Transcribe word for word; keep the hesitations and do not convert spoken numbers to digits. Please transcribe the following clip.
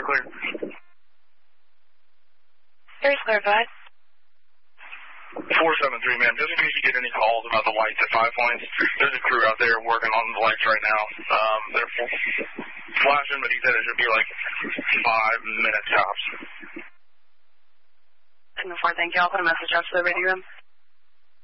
clear. Area's clarified. four seven three, man, just in case you get any calls about the lights at Five Points, there's a crew out there working on the lights right now. Um, they're flashing, but he said it should be like five minutes tops. Signal four, thank you. I'll put a message out to the radio room.